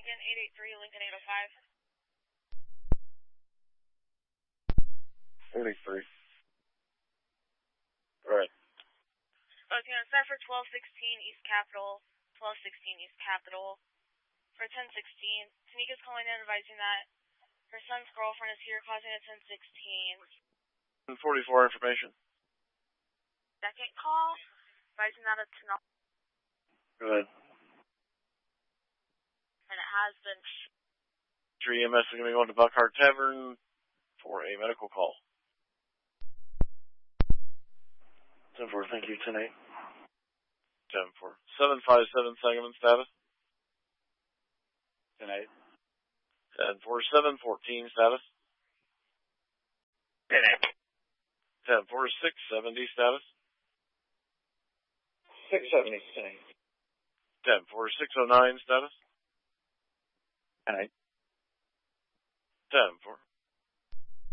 Lincoln 883, Lincoln 805. 83. Right. Okay, on Cypher 1216 East Capitol, 1216 East Capitol. For 1016, Tamika's calling in advising that her son's girlfriend is here causing a 1016. 44 information. Second call, advising that it's not. Go ahead. And it has been. 3 EMS is going to be going to Buckhart Tavern for a medical call. 10-4, thank you, 10-8. 10-4. 757 Sangamon status. 10-8. 10-4, 714 status. 10-8. 10-4, 670 status. 670, 10-8. 10-4, 609 status. 10-8. 10-4.